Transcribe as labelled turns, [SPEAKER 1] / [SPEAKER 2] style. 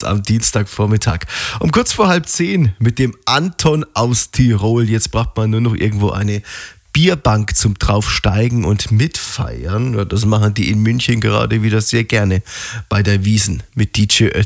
[SPEAKER 1] am Dienstagvormittag. Um kurz vor 9:30 mit dem Anton aus Tirol. Jetzt braucht man nur noch irgendwo eine Bierbank zum Draufsteigen und mitfeiern. Ja, das machen die in München gerade wieder sehr gerne bei der Wiesn mit DJ